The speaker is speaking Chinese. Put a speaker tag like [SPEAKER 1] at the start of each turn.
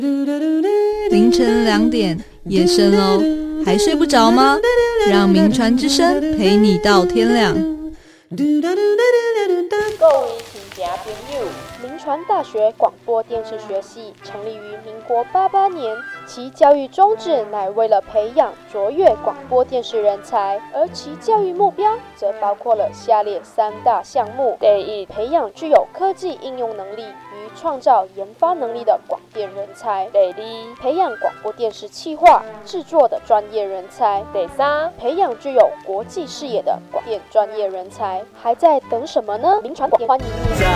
[SPEAKER 1] 凌晨2点，夜深喽，还睡不着吗？让名传之声陪你到天亮。
[SPEAKER 2] 各位亲戚朋友，民传大学广播电视学系成立于民国88年，其教育宗旨乃为了培养卓越广播电视人才，而其教育目标则包括了下列3大项目：第一，培养具有科技应用能力与创造研发能力的广电人才；第二，培养广播电视企划制作的专业人才；第三，培养具有国际视野的广电专业人才。还在等什么呢？民传广电欢迎你。